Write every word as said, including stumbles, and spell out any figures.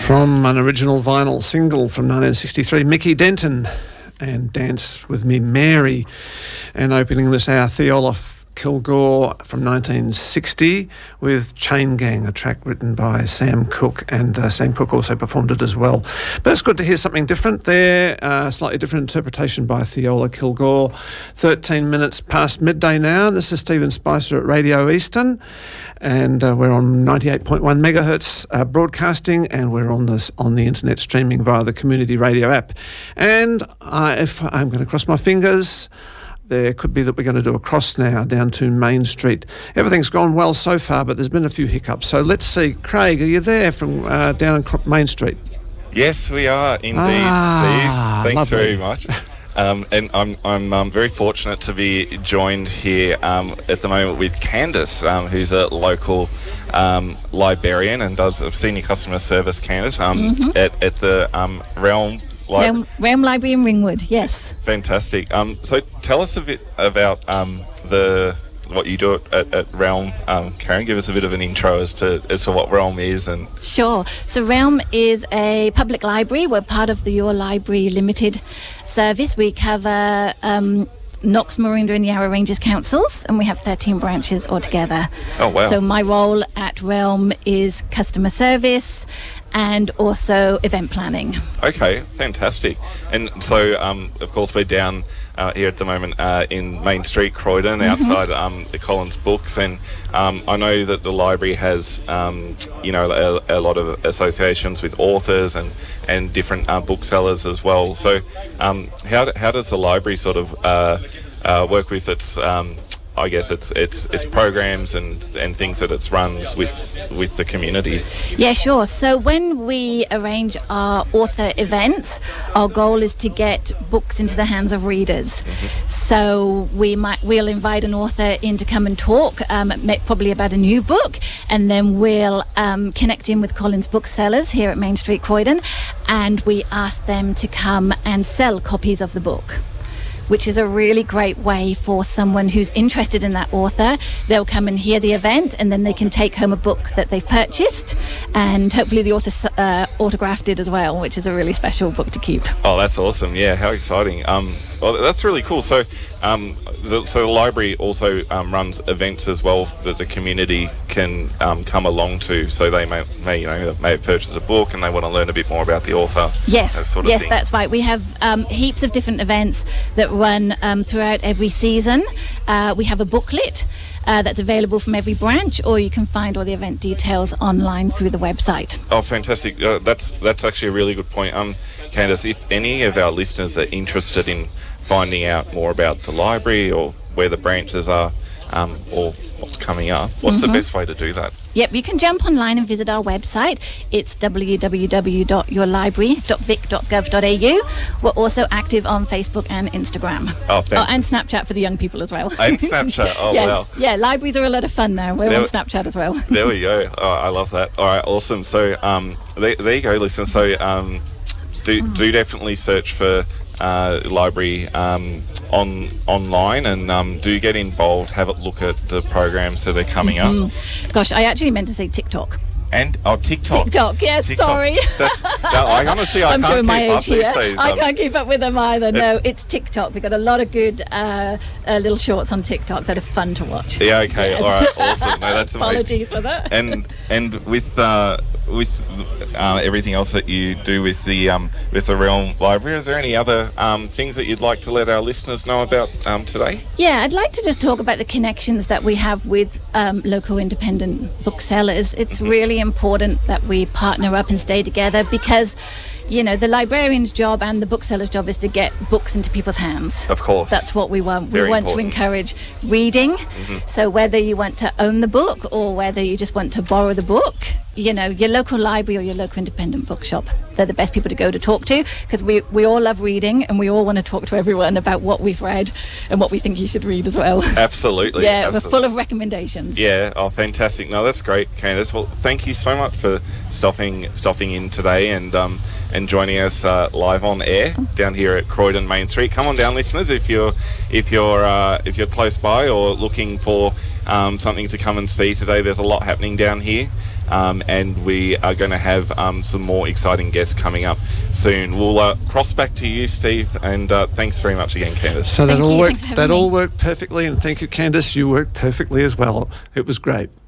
From an original vinyl single from nineteen sixty-three, Mickey Denton and Dance With Me Mary. And opening this hour, Theola Kilgore from nineteen sixty with Chain Gang, a track written by Sam Cooke, and uh, Sam Cooke also performed it as well. But it's good to hear something different there, uh, slightly different interpretation by Theola Kilgore. thirteen minutes past midday now. This is Stephen Spicer at Radio Eastern, and uh, we're on ninety-eight point one megahertz uh, broadcasting, and we're on this on the internet streaming via the Community Radio app. And uh, if I'm going to cross my fingers, there could be that we're going to do a cross now down to Main Street. Everything's gone well so far, but there's been a few hiccups. So let's see. Craig, are you there from uh, down on Main Street? Yes, we are indeed, ah, Steve. Thanks lovely. very much. Um, and I'm I'm um, very fortunate to be joined here um, at the moment with Candice, um, who's a local um, librarian and does a senior customer service, Candice, um, mm-hmm. at, at the um, Realm Realm, Realm Library in Ringwood, yes. Fantastic. Um, so tell us a bit about um, the what you do at, at Realm, um, Karen. Give us a bit of an intro as to as to what Realm is. And Sure. So Realm is a public library. We're part of the Your Library Limited service. We cover um, Knox, Maroondah and Yarra Ranges councils, and we have thirteen branches altogether. Oh, wow. So my role at Realm is customer service and also event planning. Okay, fantastic. And so, um, of course, we're down uh, here at the moment uh, in Main Street, Croydon, mm-hmm. outside um, the Collins Books. And um, I know that the library has, um, you know, a, a lot of associations with authors and, and different uh, booksellers as well. So um, how, how does the library sort of uh, uh, work with its... Um, I guess it's it's it's programs and, and things that it runs with with the community. Yeah, sure. So when we arrange our author events, our goal is to get books into the hands of readers. Mm-hmm. So we might we'll invite an author in to come and talk, um, probably about a new book, and then we'll um, connect in with Collins Booksellers here at Main Street, Croydon, and we ask them to come and sell copies of the book, which is a really great way for someone who's interested in that author. They'll come and hear the event, and then they can take home a book that they've purchased, and hopefully the author uh, autographed it as well, which is a really special book to keep. Oh, that's awesome. Yeah, how exciting. Um, well, that's really cool. So, um, the, so the library also um, runs events as well that the community can um, come along to. So they may, may, you know, may have purchased a book and they want to learn a bit more about the author. Yes, that sort of yes, thing. That's right. We have um, heaps of different events that run um, throughout every season. Uh, we have a booklet uh, that's available from every branch, or you can find all the event details online through the website. Oh, fantastic. Uh, that's that's actually a really good point. Um, Candice, if any of our listeners are interested in finding out more about the library or where the branches are, um, or what's coming up, what's mm-hmm. the best way to do that? Yep, you can jump online and visit our website. It's w w w dot your library dot vic dot gov dot a u. We're also active on Facebook and Instagram. Oh, thanks. Oh, and Snapchat for the young people as well. And Snapchat, oh, yes. wow. Yeah, libraries are a lot of fun now. We're there, on Snapchat as well. There we go. Oh, I love that. All right, awesome. So um, there, there you go, listeners. So um, do, do definitely search for Uh, library um, on online, and um, do get involved, have a look at the programs that are coming mm-hmm. up. Gosh, I actually meant to say TikTok. And oh, TikTok. TikTok, yes, TikTok. sorry. That's, no, I honestly, I I'm can't showing my keep age up here. these days. I Um, can't keep up with them either. No, it's TikTok. We've got a lot of good uh, uh, little shorts on TikTok that are fun to watch. Yeah, okay, Yes. all right, awesome. No, that's amazing. Apologies for that. And and with uh, with uh, everything else that you do with the um, with the Realm Library, is there any other um, things that you'd like to let our listeners know about um, today? Yeah, I'd like to just talk about the connections that we have with um, local independent booksellers. It's mm-hmm. really important that we partner up and stay together, because, you know, the librarian's job and the bookseller's job is to get books into people's hands. Of course. That's what we want. Very we want important. to encourage reading. Mm-hmm. So whether you want to own the book or whether you just want to borrow the book, you know, your local library or your local independent bookshop, they're the best people to go to talk to, because we, we all love reading and we all want to talk to everyone about what we've read and what we think you should read as well. Absolutely. yeah, absolutely. We're full of recommendations. Yeah, oh, fantastic. No, that's great, Candice. Well, thank you so much for stopping stopping in today and um, and joining us uh, live on air down here at Croydon Main Street. Come on down, listeners, if you're if you're uh, if you're close by or looking for um, something to come and see today. There's a lot happening down here. um, and we are going to have um, some more exciting guests coming up soon. We'll uh, cross back to you, Steve, and uh, thanks very much again, Candice. So that Thank all you. worked. Thanks for having That me. all worked perfectly, and thank you, Candice. You worked perfectly as well. It was great.